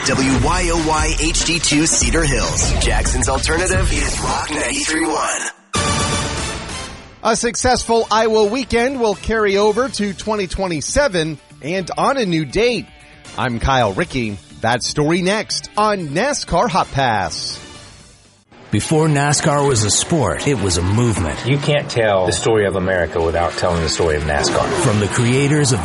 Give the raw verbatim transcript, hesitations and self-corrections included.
W Y O Y H D two Cedar Hills. Jackson's alternative is Rock ninety-three point one. A successful Iowa weekend will carry over to twenty twenty-seven and on a new date. I'm Kyle Rickey. That story next on NASCAR Hot Pass. Before NASCAR was a sport, it was a movement. You can't tell the story of America without telling the story of NASCAR. From the creators of